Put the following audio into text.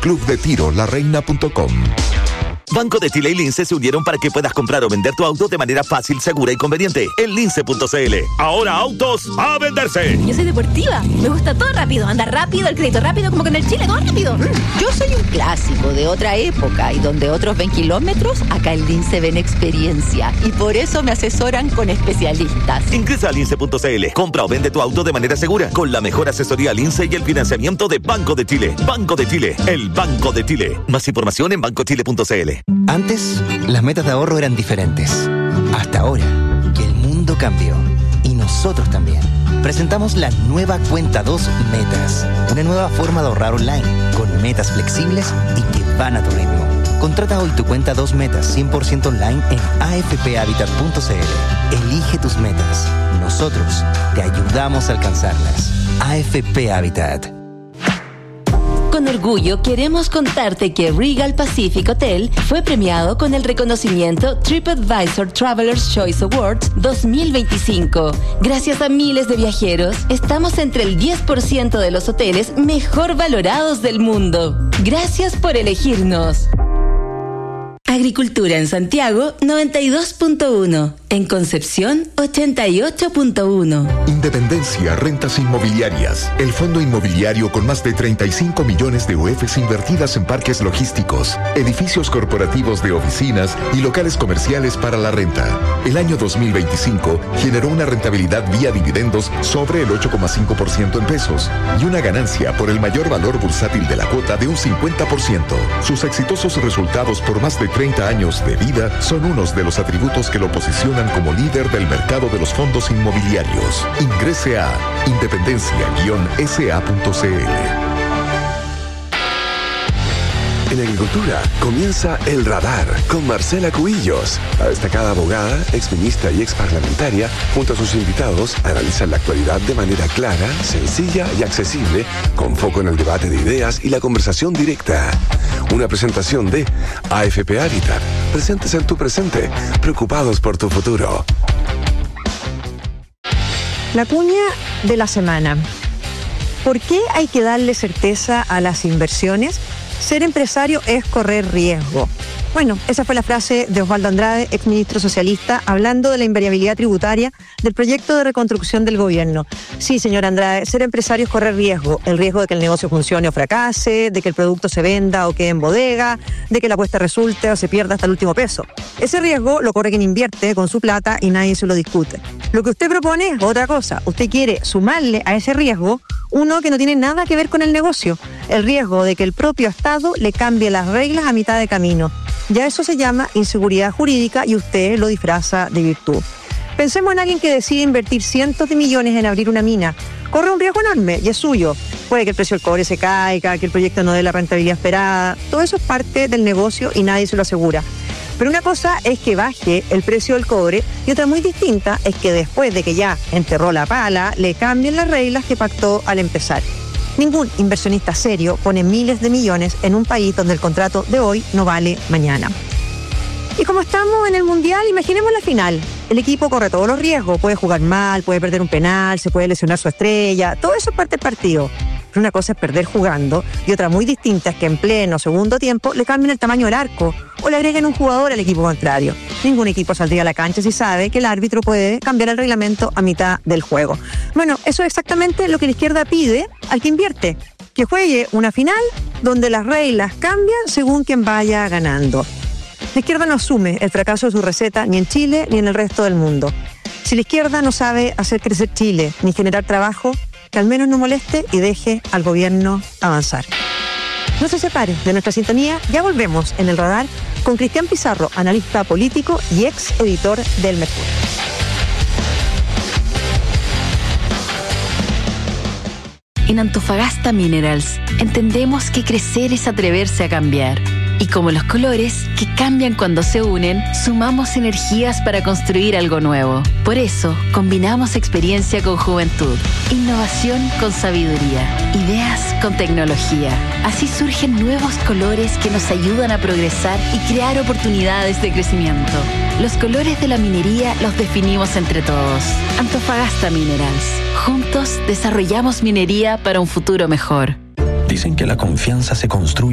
clubdetirolarreina.com. Banco de Chile y Lince se unieron para que puedas comprar o vender tu auto de manera fácil, segura y conveniente. En lince.cl. Ahora autos a venderse. Yo soy deportiva. Me gusta todo rápido. Andar rápido, el crédito rápido, como que en el Chile todo rápido. Yo soy un clásico de otra época y donde otros ven kilómetros, acá en Lince ven experiencia. Y por eso me asesoran con especialistas. Ingresa a lince.cl. Compra o vende tu auto de manera segura con la mejor asesoría Lince y el financiamiento de Banco de Chile. Banco de Chile, el Banco de Chile. Más información en bancochile.cl. Antes, las metas de ahorro eran diferentes. Hasta ahora, que el mundo cambió. Y nosotros también. Presentamos la nueva Cuenta 2 Metas. Una nueva forma de ahorrar online, con metas flexibles y que van a tu ritmo. Contrata hoy tu Cuenta 2 Metas 100% online en afphabitat.cl. Elige tus metas. Nosotros te ayudamos a alcanzarlas. AFP Habitat. Con orgullo queremos contarte que Regal Pacific Hotel fue premiado con el reconocimiento TripAdvisor Traveler's Choice Awards 2025. Gracias a miles de viajeros, estamos entre el 10% de los hoteles mejor valorados del mundo. Gracias por elegirnos. Agricultura en Santiago 92.1, en Concepción 88.1. Independencia Rentas Inmobiliarias, el fondo inmobiliario con más de 35 millones de UFs invertidas en parques logísticos, edificios corporativos de oficinas y locales comerciales para la renta. El año 2025 generó una rentabilidad vía dividendos sobre el 8,5% en pesos y una ganancia por el mayor valor bursátil de la cuota de un 50%. Sus exitosos resultados por más de 30 años de vida son unos de los atributos que lo posicionan como líder del mercado de los fondos inmobiliarios. Ingrese a independencia-sa.cl. En Agricultura comienza El Radar con Marcela Cubillos. La destacada abogada, exministra y exparlamentaria, junto a sus invitados, analizan la actualidad de manera clara, sencilla y accesible, con foco en el debate de ideas y la conversación directa. Una presentación de AFP Habitat. Presentes en tu presente, preocupados por tu futuro. La cuña de la semana. ¿Por qué hay que darle certeza a las inversiones? Ser empresario es correr riesgo. Bueno, esa fue la frase de Osvaldo Andrade, exministro socialista, hablando de la invariabilidad tributaria del proyecto de reconstrucción del gobierno. Sí, señor Andrade, ser empresario es correr riesgo. El riesgo de que el negocio funcione o fracase, de que el producto se venda o quede en bodega, de que la apuesta resulte o se pierda hasta el último peso. Ese riesgo lo corre quien invierte con su plata y nadie se lo discute. Lo que usted propone es otra cosa. Usted quiere sumarle a ese riesgo uno que no tiene nada que ver con el negocio. El riesgo de que el propio Estado le cambie las reglas a mitad de camino. Ya eso se llama inseguridad jurídica y usted lo disfraza de virtud. Pensemos en alguien que decide invertir cientos de millones en abrir una mina. Corre un riesgo enorme y es suyo. Puede que el precio del cobre se caiga, que el proyecto no dé la rentabilidad esperada. Todo eso es parte del negocio y nadie se lo asegura. Pero una cosa es que baje el precio del cobre y otra muy distinta es que después de que ya enterró la pala, le cambien las reglas que pactó al empezar. Ningún inversionista serio pone miles de millones en un país donde el contrato de hoy no vale mañana. Y como estamos en el Mundial, imaginemos la final. El equipo corre todos los riesgos, puede jugar mal, puede perder un penal, se puede lesionar su estrella, todo eso es parte del partido. Pero una cosa es perder jugando y otra muy distinta es que en pleno segundo tiempo le cambien el tamaño del arco o le agreguen un jugador al equipo contrario. Ningún equipo saldría a la cancha si sabe que el árbitro puede cambiar el reglamento a mitad del juego. Bueno, eso es exactamente lo que la izquierda pide al que invierte, que juegue una final donde las reglas cambian según quien vaya ganando. La izquierda no asume el fracaso de su receta ni en Chile ni en el resto del mundo. Si la izquierda no sabe hacer crecer Chile ni generar trabajo, que al menos no moleste y deje al gobierno avanzar. No se separe de nuestra sintonía, ya volvemos en El Radar con Cristian Pizarro, analista político y ex editor del Mercurio. En Antofagasta Minerals entendemos que crecer es atreverse a cambiar. Y como los colores, que cambian cuando se unen, sumamos energías para construir algo nuevo. Por eso, combinamos experiencia con juventud, innovación con sabiduría, ideas con tecnología. Así surgen nuevos colores que nos ayudan a progresar y crear oportunidades de crecimiento. Los colores de la minería los definimos entre todos. Antofagasta Minerals. Juntos desarrollamos minería para un futuro mejor. Dicen que la confianza se construye